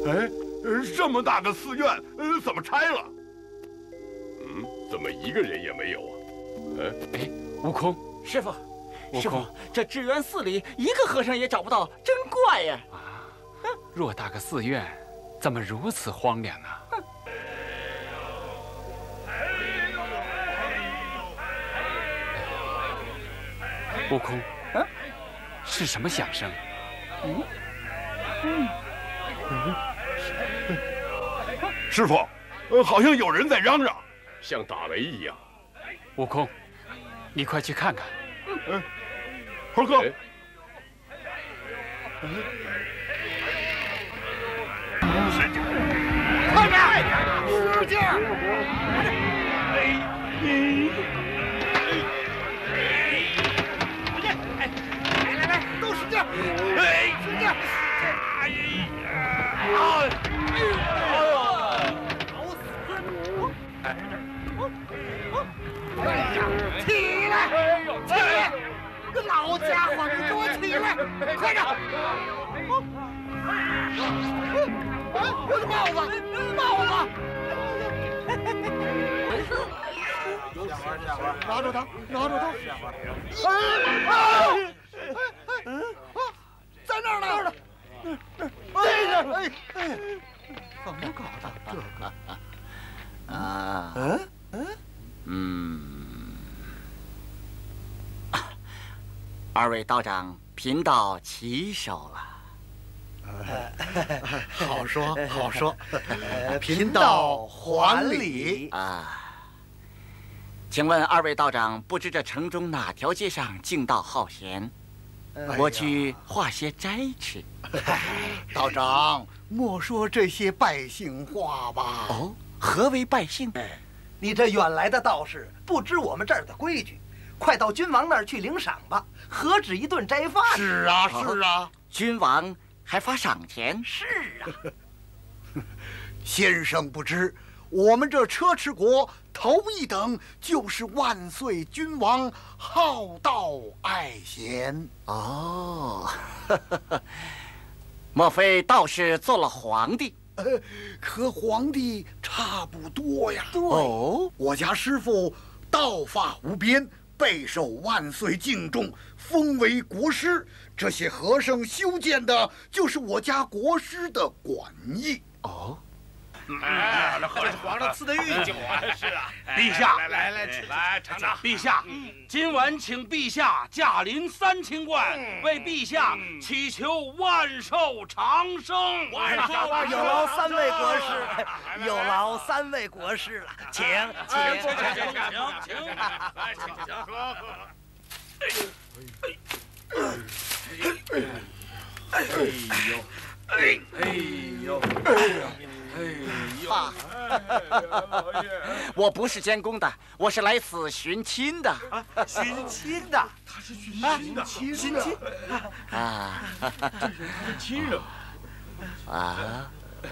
哎，这么大个寺院，怎么拆了？ 怎么一个人也没有啊？ 哎，悟空， 师傅， 师傅， 这智源寺里一个和尚也找不到，真怪呀！ 啊，偌大个寺院，怎么如此荒凉呢？悟空，是什么响声？ 师傅，好像有人在嚷嚷， 像打雷一样。 悟空，你快去看看。 猴哥， 快点，使劲！来，都使劲！使劲！起来！老家伙，你给我起来！快点！我的帽子！拿住他！在那儿呢！怎么搞的？这个啊，二位道长贫道起手了。 好说，贫道还礼啊。请问二位道长，不知这城中哪条街上径道好闲？我去化些斋吃。 道长，莫说这些败兴话吧。 哦，何为败兴？ 你这远来的道士，不知我们这儿的规矩，快到君王那儿去领赏吧。何止一顿斋饭？ 是啊， 君王还发赏钱？ 是啊。 先生不知，我们这车迟国头一等就是万岁君王好道爱贤。 哦，莫非道士做了皇帝？ 和皇帝差不多呀。 对哦， 我家师傅道法无边，备受万岁敬重，封为国师。这些和尚修建的就是我家国师的馆驿。 哦， 这是皇上赐的御酒啊！ 是啊， 陛下， 来尝尝。 陛下，今晚请陛下驾临3清观，为陛下祈求万寿长生。 万寿啊！ 有劳3位国师，有劳3位国师了，请。 来，请。 我不是监工的，我是来此寻亲的。 寻亲的， 他是寻亲啊！ 这是他的亲人啊！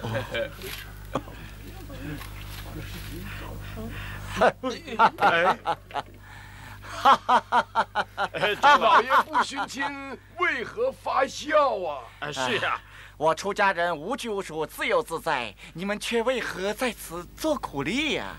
这老爷不寻亲，为何发笑啊？ 是啊， 我出家人无拘无束，自由自在，你们却为何在此做苦力呀？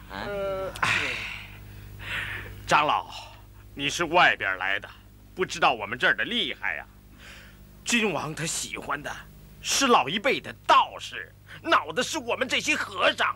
长老，你是外边来的，不知道我们这儿的厉害呀。君王他喜欢的是老一辈的道士，恼的是我们这些和尚。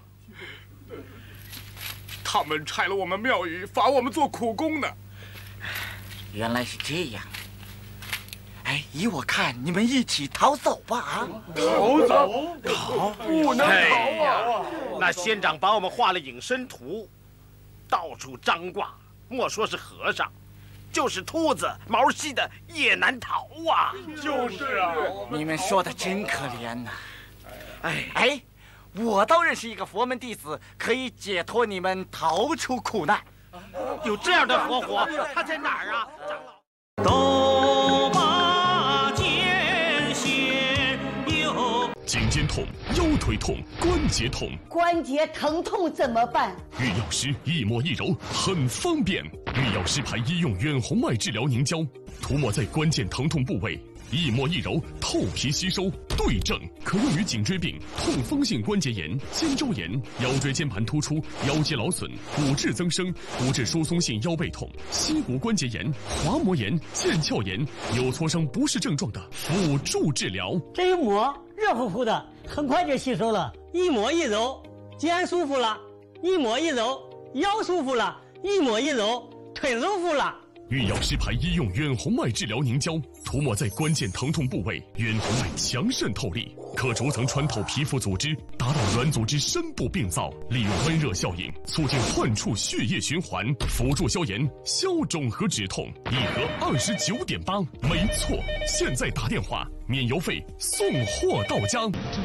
他们拆了我们庙宇，罚我们做苦工呢。 原来是这样。哎，依我看，你们一起逃走吧！啊， 逃走？不能逃啊！ 那仙长把我们画了隐身图，到处张挂，莫说是和尚，就是秃子、毛细的也难逃啊！ 就是啊！ 你们说的真可怜呐！哎，我倒认识一个佛门弟子，可以解脱你们，逃出苦难。 有这样的活佛，他在哪儿啊？长老。 都把剑血有颈肩痛、腰腿痛、关节痛， 关节疼痛怎么办？ 御药师一抹一揉，很方便。御药师牌医用远红外治疗凝胶，涂抹在关键疼痛部位， 一摸一揉，透皮吸收，对症，可用于颈椎病、痛风性关节炎、肩周炎、腰椎间盘突出、腰肌劳损、骨质增生、骨质疏松性腰背痛、膝骨关节炎、滑膜炎、腱鞘炎、有挫伤不适症状的辅助治疗。 这一摸，热乎乎的，很快就吸收了。一摸一揉，肩舒服了；一摸一揉，腰舒服了；一摸一揉，腿舒服了。 御药师牌医用远红外治疗凝胶，涂抹在关键疼痛部位，远红外强渗透力，可逐层穿透皮肤组织，达到软组织深部病灶，利用温热效应，促进患处血液循环，辅助消炎、消肿和止痛。一盒29.8，没错，现在打电话免邮费送货到家。